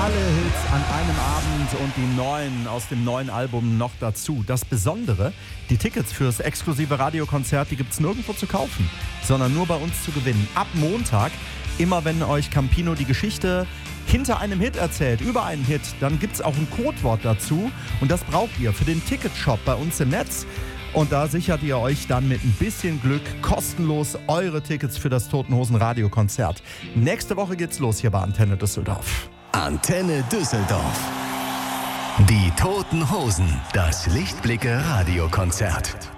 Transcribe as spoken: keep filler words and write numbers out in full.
Alle Hits an einem Abend und die neuen aus dem neuen Album noch dazu. Das Besondere, die Tickets fürs exklusive Radiokonzert, die gibt es nirgendwo zu kaufen, sondern nur bei uns zu gewinnen. Ab Montag, immer wenn euch Campino die Geschichte hinter einem Hit erzählt, über einen Hit, dann gibt es auch ein Codewort dazu und das braucht ihr für den Ticketshop bei uns im Netz. Und da sichert ihr euch dann mit ein bisschen Glück kostenlos eure Tickets für das Toten Hosen Radiokonzert. Nächste Woche geht's los hier bei Antenne Düsseldorf. Antenne Düsseldorf. Die Toten Hosen, das Lichtblicke Radiokonzert.